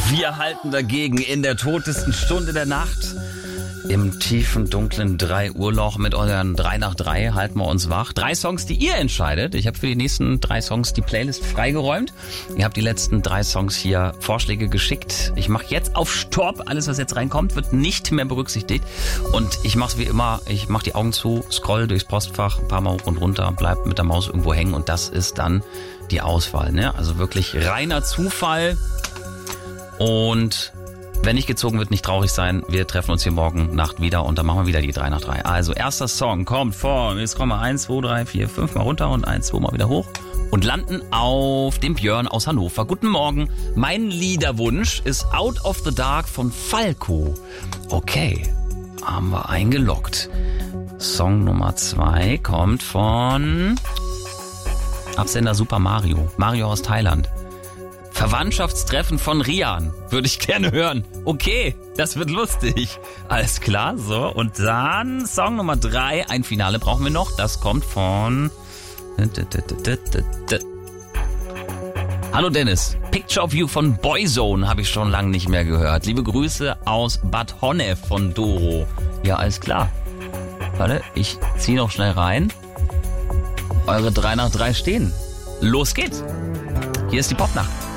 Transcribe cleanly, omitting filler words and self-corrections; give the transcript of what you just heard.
Wir halten dagegen in der totesten Stunde der Nacht. Im tiefen, dunklen 3 Uhr Loch mit euren 3 nach 3 halten wir uns wach. 3 Songs, die ihr entscheidet. Ich habe für die nächsten 3 Songs die Playlist freigeräumt. Ihr habt die letzten 3 Songs hier Vorschläge geschickt. Ich mache jetzt auf Stopp. Alles, was jetzt reinkommt, wird nicht mehr berücksichtigt. Und ich mache es wie immer. Ich mache die Augen zu, scroll durchs Postfach, ein paar Mal hoch und runter, bleib mit der Maus irgendwo hängen. Und das ist dann die Auswahl. Ne? Also wirklich reiner Zufall. Und wenn nicht gezogen wird, nicht traurig sein. Wir treffen uns hier morgen Nacht wieder und dann machen wir wieder die 3 nach 3. Also erster Song kommt von, jetzt kommen wir 1, 2, 3, 4, 5 mal runter und 1, 2 mal wieder hoch und landen auf dem Björn aus Hannover. Guten Morgen. Mein Liederwunsch ist Out of the Dark von Falco. Okay, haben wir eingeloggt. Song Nummer 2 kommt von Absender Super Mario. Mario aus Thailand. Verwandtschaftstreffen von Rian. Würde ich gerne hören. Okay, das wird lustig. Alles klar, so. Und dann Song Nummer 3. Ein Finale brauchen wir noch. Das kommt von... Hallo Dennis. Picture of You von Boyzone habe ich schon lange nicht mehr gehört. Liebe Grüße aus Bad Honnef von Doro. Ja, alles klar. Warte, ich ziehe noch schnell rein. Eure 3 nach 3 stehen. Los geht's. Hier ist die Popnacht.